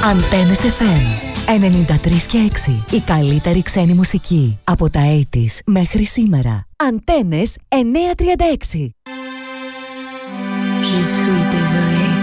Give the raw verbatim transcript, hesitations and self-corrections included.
Αντένες εφ εμ ενενήντα τρία και έξι. Η καλύτερη ξένη μουσική από τα ογδόντα μέχρι σήμερα. Αντένες εννιακόσια τριάντα έξι. Je suis désolée.